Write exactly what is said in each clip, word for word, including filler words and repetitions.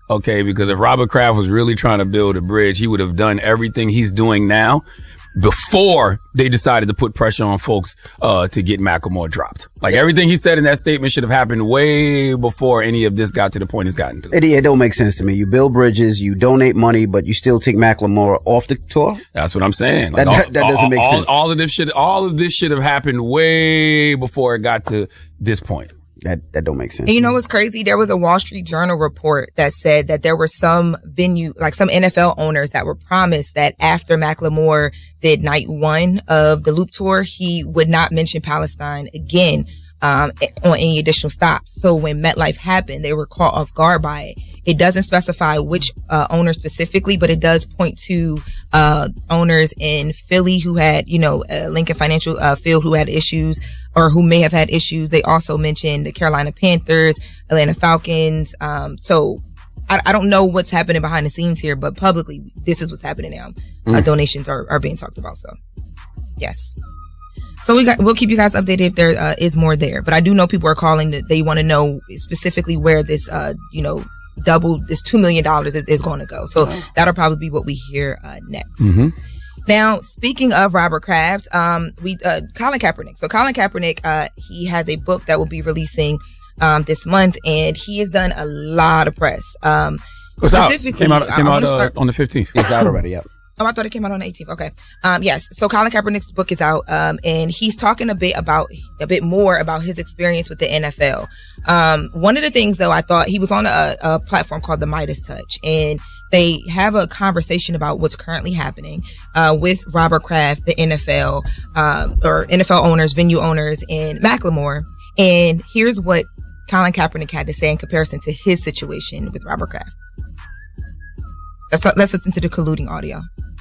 Okay, because if Robert Kraft was really trying to build a bridge, he would have done everything he's doing now before they decided to put pressure on folks uh to get Macklemore dropped. Like everything he said in that statement should have happened way before any of this got to the point it's gotten to. It, it don't make sense to me. You build bridges, you donate money, but you still take Macklemore off the tour? That's what I'm saying. Like that, all, that, that doesn't all, make all, sense. All of this should all of this should have happened way before it got to this point. That that don't make sense. And you know what's crazy? There was a Wall Street Journal report that said that there were some venue, like some N F L owners that were promised that after Macklemore did night one of the Loop Tour, he would not mention Palestine again um, on any additional stops. So when MetLife happened, they were caught off guard by it. It doesn't specify which uh, owner specifically, but it does point to uh, owners in Philly who had, you know, uh, Lincoln Financial uh, Field who had issues or who may have had issues. They also mentioned the Carolina Panthers, Atlanta Falcons. Um, so I, I don't know what's happening behind the scenes here, but publicly, this is what's happening now. Mm. Uh, donations are, are being talked about. So, yes. So we got, we'll keep you guys updated if there uh, is more there. But I do know people are calling that they want to know specifically where this, uh, you know, double this two million dollars is, is going to go. So oh. that'll probably be what we hear uh, next. Mm-hmm. Now, speaking of Robert Kraft, um, we uh, Colin Kaepernick. So Colin Kaepernick, uh, he has a book that will be releasing um, this month, and he has done a lot of press. Um, What's specifically, out? Came out, came out uh, on the fifteenth. It's out already, yep. Oh, I thought it came out on the eighteenth. Okay. Um, yes. So Colin Kaepernick's book is out, um, and he's talking a bit about, a bit more about his experience with the N F L. Um, one of the things though, I thought he was on a, a platform called the Midas Touch, and they have a conversation about what's currently happening, uh, with Robert Kraft, the N F L, um, or N F L owners, venue owners, and Macklemore. And here's what Colin Kaepernick had to say in comparison to his situation with Robert Kraft. Let's, let's listen to the colluding audio.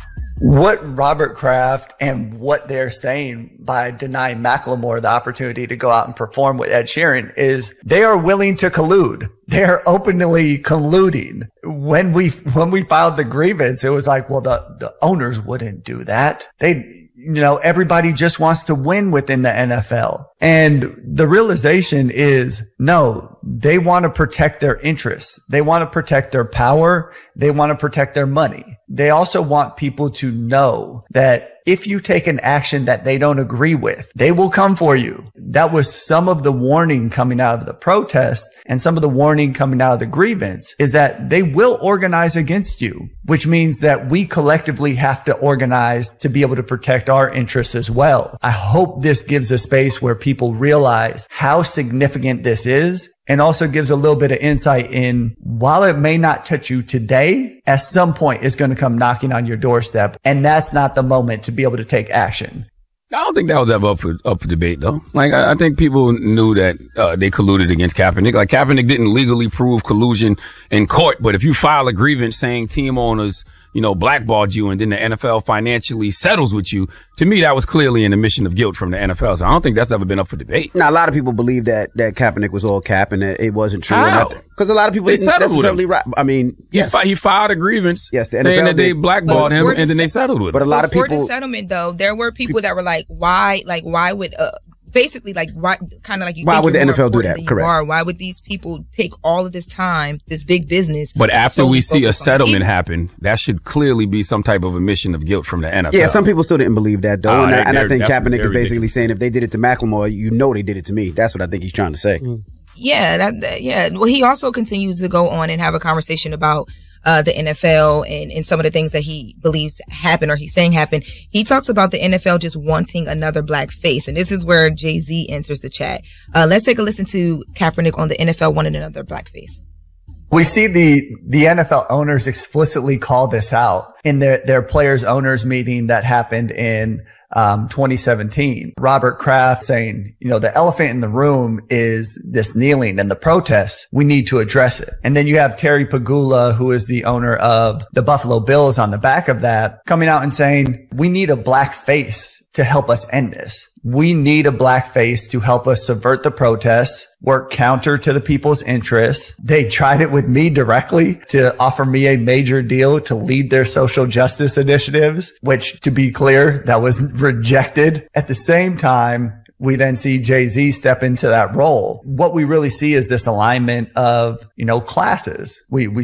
What Robert Kraft and what they're saying by denying Macklemore the opportunity to go out and perform with Ed Sheeran is they are willing to collude. They're openly colluding. When we, when we filed the grievance, it was like, well, the, the owners wouldn't do that. They, you know, everybody just wants to win within the N F L. And the realization is, no, they want to protect their interests. They want to protect their power. They want to protect their money. They also want people to know that if you take an action that they don't agree with, they will come for you. That was some of the warning coming out of the protest, and some of the warning coming out of the grievance is that they will organize against you, which means that we collectively have to organize to be able to protect our interests as well. I hope this gives a space where people realize how significant this is, and also gives a little bit of insight in, while it may not touch you today, at some point it's going to come knocking on your doorstep. And that's not the moment to be able to take action. I don't think that was ever up for, up for debate, though. Like, I, I think people knew that uh, they colluded against Kaepernick. Like, Kaepernick didn't legally prove collusion in court, but if you file a grievance saying team owners, you know, blackballed you and then the N F L financially settles with you, to me, that was clearly an admission of guilt from the N F L. So I don't think that's ever been up for debate. Now, a lot of people believe that, that Kaepernick was all cap and that it wasn't true. How? Because a lot of people they didn't necessarily right. I mean, yes. He, fi- he filed a grievance yes, the saying N F L that they did. blackballed him and the then they settled with him. But a lot but of people. For the settlement, though, there were people that were like, why, like, why would, uh, basically, like, why, kind of like you why think would the N N F L do that? Correct. Are. Why would these people take all of this time, this big business? But after so we see a settlement people? happen, that should clearly be some type of admission of guilt from the N F L. Yeah, some people still didn't believe that, though. Uh, and, I, and I think Kaepernick is basically ridiculous. saying if they did it to Macklemore, you know they did it to me. That's what I think he's trying to say. Mm. Yeah, that, that, yeah. Well, he also continues to go on and have a conversation about uh, the N F L and, and some of the things that he believes happen or he's saying happen. He talks about the N F L just wanting another black face. And this is where Jay-Z enters the chat. Uh, let's take a listen to Kaepernick on the N F L wanting another black face. We see the, the N F L owners explicitly call this out in their, their players owners meeting that happened in Um, twenty seventeen. Robert Kraft saying, you know, the elephant in the room is this kneeling and the protests. We need to address it. And then you have Terry Pagula, who is the owner of the Buffalo Bills, on the back of that, coming out and saying, we need a black face to help us end this. We need a black face to help us subvert the protests, work counter to the people's interests. They tried it with me directly to offer me a major deal to lead their social justice initiatives, which, to be clear, that was rejected. At the same time, we then see Jay-Z step into that role. What we really see is this alignment of, you know, classes. We, we